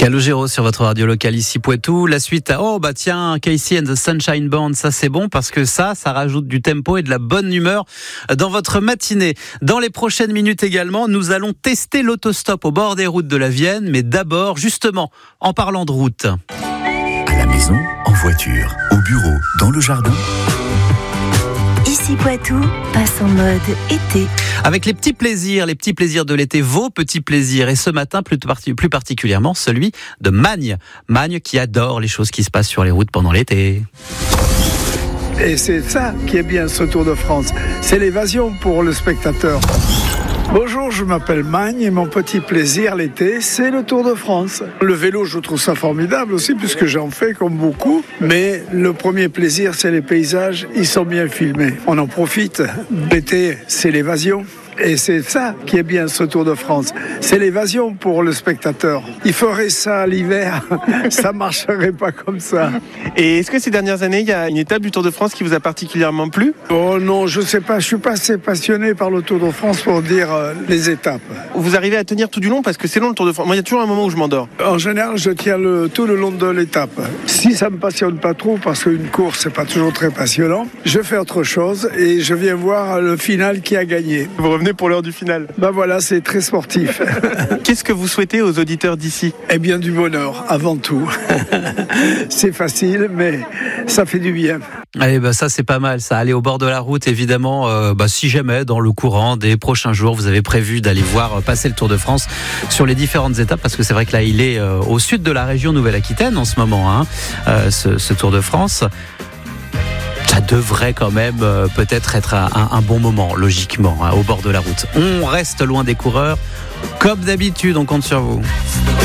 Calogero sur votre radio locale ici Poitou. La suite à Casey and the Sunshine Band, ça c'est bon parce que ça rajoute du tempo et de la bonne humeur dans votre matinée. Dans les prochaines minutes également, nous allons tester l'autostop au bord des routes de la Vienne, mais d'abord, justement, en parlant de route. À la maison, en voiture, au bureau, dans le jardin. Ici Poitou passe en mode été. Avec les petits plaisirs de l'été, vos petits plaisirs. Et ce matin, plus particulièrement, celui de Magne. Magne qui adore les choses qui se passent sur les routes pendant l'été. Et c'est ça qui est bien ce Tour de France. C'est l'évasion pour le spectateur. Bonjour, je m'appelle Magne et mon petit plaisir l'été, c'est le Tour de France. Le vélo, je trouve ça formidable aussi puisque j'en fais comme beaucoup. Mais le premier plaisir, c'est les paysages, ils sont bien filmés. On en profite. L'été, c'est l'évasion. Et c'est ça qui est bien ce Tour de France. C'est l'évasion pour le spectateur. Il ferait ça l'hiver, ça marcherait pas comme ça. Et est-ce que ces dernières années, il y a une étape du Tour de France qui vous a particulièrement plu ? Oh non, je sais pas, je suis pas assez passionné par le Tour de France pour dire les étapes. Vous arrivez à tenir tout du long parce que c'est long le Tour de France. Moi, il y a toujours un moment où je m'endors. En général, je tiens tout le long de l'étape. Si ça me passionne pas trop, parce qu'une course, c'est pas toujours très passionnant, je fais autre chose et je viens voir le final qui a gagné. Vous revenez pour l'heure du final. Ben voilà, c'est très sportif. Qu'est-ce que vous souhaitez aux auditeurs d'ici ? Eh bien, du bonheur, avant tout. C'est facile, mais ça fait du bien. Allez, ça c'est pas mal, ça. Aller au bord de la route, évidemment, si jamais dans le courant des prochains jours, vous avez prévu d'aller voir passer le Tour de France sur les différentes étapes, parce que c'est vrai que là, il est au sud de la région Nouvelle-Aquitaine en ce moment, ce Tour de France. Ça devrait quand même peut-être être un bon moment, logiquement, au bord de la route. On reste loin des coureurs. Comme d'habitude, on compte sur vous.